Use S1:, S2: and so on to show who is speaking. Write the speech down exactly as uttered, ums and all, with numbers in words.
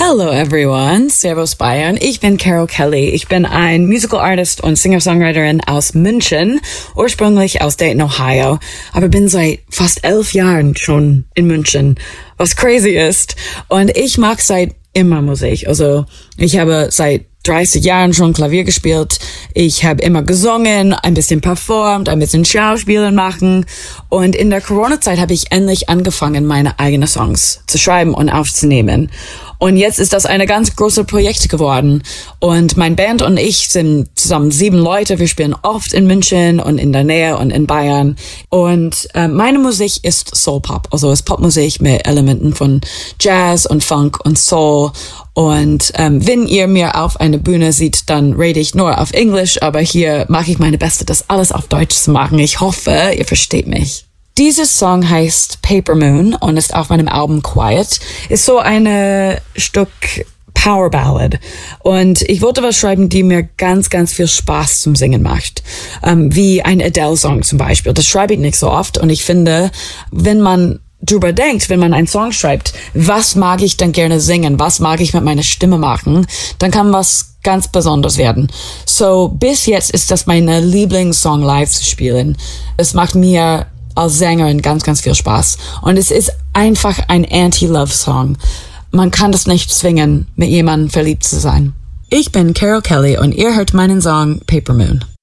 S1: Hello everyone, Servus Bayern. Ich bin Carol Kelly. Ich bin ein Musical Artist und Singer-Songwriterin aus München, ursprünglich aus Dayton, Ohio, aber bin seit fast elf Jahren schon in München, was crazy ist. Und ich mag seit immer Musik. Also ich habe seit dreißig Jahren schon Klavier gespielt. Ich habe immer gesungen, ein bisschen performt, ein bisschen Schauspielen machen. Und in der Corona-Zeit habe ich endlich angefangen, meine eigenen Songs zu schreiben und aufzunehmen. Und jetzt ist das eine ganz große Projekt geworden. Und mein Band und ich sind zusammen sieben Leute. Wir spielen oft in München und in der Nähe und in Bayern. Und äh, meine Musik ist Soul Pop. Also ist Popmusik mit Elementen von Jazz und Funk und Soul. Und ähm, wenn ihr mir auf einer Bühne seht, dann rede ich nur auf Englisch. Aber hier mache ich meine Beste, das alles auf Deutsch zu machen. Ich hoffe, ihr versteht mich. Dieser Song heißt Paper Moon und ist auf meinem Album Quiet. Ist so eine Stück Power Ballad. Und ich wollte was schreiben, die mir ganz, ganz viel Spaß zum Singen macht. Ähm, wie ein Adele-Song zum Beispiel. Das schreibe ich nicht so oft. Und ich finde, wenn man drüber denkt, wenn man einen Song schreibt, was mag ich denn gerne singen? Was mag ich mit meiner Stimme machen? Dann kann was ganz Besonderes werden. So, bis jetzt ist das meine Lieblingssong live zu spielen. Es macht mir als Sängerin ganz, ganz viel Spaß. Und es ist einfach ein Anti-Love-Song. Man kann das nicht zwingen, mit jemandem verliebt zu sein. Ich bin Carol Kelly und ihr hört meinen Song Paper Moon.